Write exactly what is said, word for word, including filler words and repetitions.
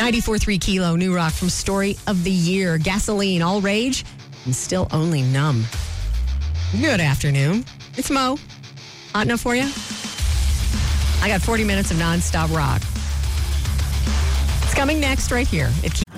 ninety-four point three Kilo, New Rock from Story of the Year. Gasoline, all rage and still only numb. Good afternoon. It's Mo. Hot enough for you? I got forty minutes of nonstop rock. It's coming next right here. It